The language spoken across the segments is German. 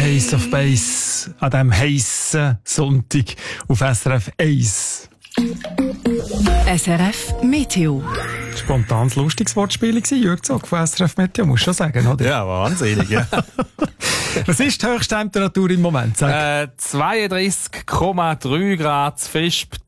Ace of Base an diesem heissen Sonntag auf SRF 1. SRF Meteo. Spontanes, lustiges Wortspiel war, Jürg Zog von SRF Meteo, muss schon sagen, oder? Ja, wahnsinnig, ja. Was ist die Höchsttemperatur im Moment? 32,3 Grad Visp,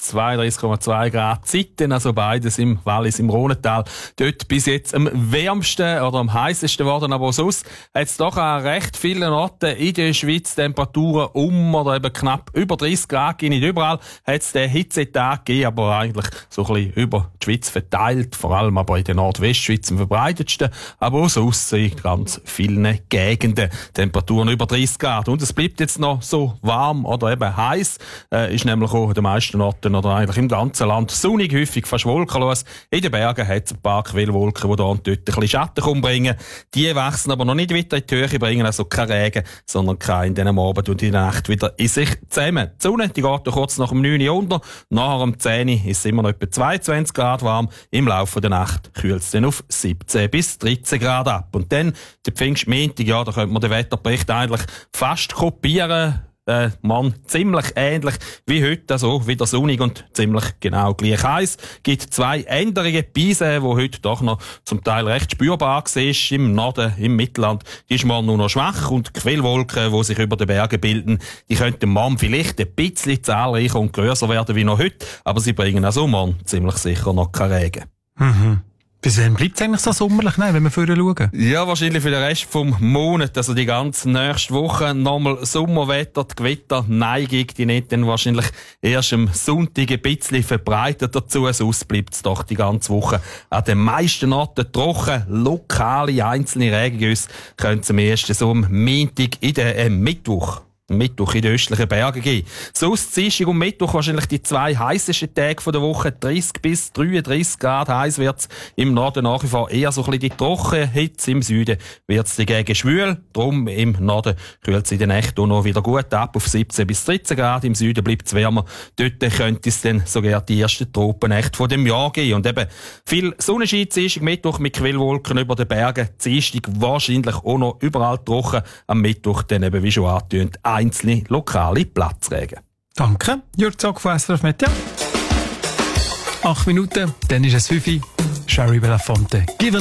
32,2 Grad Zitten, also beides im Wallis, im Rhonental. Dort bis jetzt am wärmsten oder am heissesten geworden, aber sonst hat es doch an recht vielen Orten in der Schweiz Temperaturen oder eben knapp über 30 Grad. Nicht überall hat es den Hitzetag gegeben, aber eigentlich so ein bisschen über die Schweiz verteilt, vor allem aber in der Nordwestschweiz am verbreitetsten, aber auch sonst in ganz vielen Gegenden Temperaturen über 30 Grad. Und es bleibt jetzt noch so warm oder eben heiß. Ist nämlich auch in den meisten Orten oder eigentlich im ganzen Land sonnig, häufig fast wolkenlos. In den Bergen hat es ein paar Quellwolken, die da und dort ein bisschen Schatten bringen. Die wachsen aber noch nicht weiter in die Höhe, bringen also keinen Regen, sondern keinen in den Abend und in der Nacht wieder in sich zusammen. Die Sonne, die geht kurz nach dem 9 Uhr unter. Nachher um 10 Uhr ist es immer noch etwa 22 Grad warm. Im Laufe der Nacht kühlt es dann auf 17 bis 13 Grad ab. Und dann, der Pfingstmontag, ja, da könnte man den Wetterbericht eigentlich fast kopieren. Ziemlich ähnlich wie heute, also wieder sonnig und ziemlich genau gleich heiß. Gibt zwei Änderungen. Pise, wo heute doch noch zum Teil recht spürbar ist, im Norden, im Mittelland, die ist morgen nur noch schwach und die Quellwolken, die sich über den Bergen bilden, die könnten morgen vielleicht ein bisschen zahlreicher und grösser werden wie noch heute, aber sie bringen also morgen ziemlich sicher noch keinen Regen. Mhm. Bis wann bleibt es eigentlich so sommerlich, wenn wir vorher schauen? Ja, wahrscheinlich für den Rest vom Monat, also die ganze nächste Woche nochmal Sommerwetter, die Gewitterneigung, die nicht dann wahrscheinlich erst am Sonntag ein bisschen verbreitet dazu, sonst bleibt es doch die ganze Woche an den meisten Orten trocken, lokale einzelne Regengüsse können es am ersten so am Montag in den Mittwoch in den östlichen Bergen geben. Sonst Dienstag und Mittwoch wahrscheinlich die zwei heissesten Tage der Woche. 30 bis 33 Grad heiß wird's im Norden nach wie vor eher so ein bisschen die Trockenhitze. Im Süden wird's dagegen schwül. Drum im Norden kühlt es in der Nacht auch noch wieder gut ab auf 17 bis 13 Grad. Im Süden bleibt's wärmer. Dort könnte es dann sogar die ersten Tropennächte von dem Jahr geben. Und eben viel Sonnenschein, Dienstag, Mittwoch mit Quellwolken über den Bergen. Dienstag wahrscheinlich auch noch überall trocken. Am Mittwoch dann eben, wie schon angetönt, einzelne lokale Platzregen. Danke, Jürg Zog von SRF Meteo. 8 Minuten, dann ist es 5 Uhr. Sherry Belafonte.